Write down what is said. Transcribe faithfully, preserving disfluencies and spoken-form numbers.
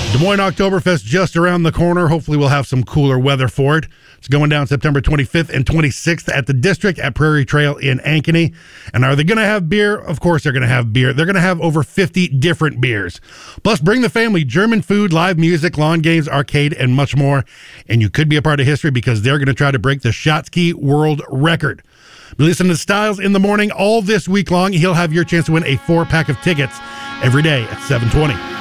Des Moines Oktoberfest just around the corner. Hopefully we'll have some cooler weather for it. It's going down September twenty-fifth and twenty-sixth at the District at Prairie Trail in Ankeny. And are they going to have beer? Of course they're going to have beer. They're going to have over fifty different beers. Plus, bring the family, German food, live music, lawn games, arcade, and much more. And you could be a part of history because they're going to try to break the Shotski World Record. Be listening to Styles in the Morning all this week long. He'll have your chance to win a four-pack of tickets every day at seven twenty.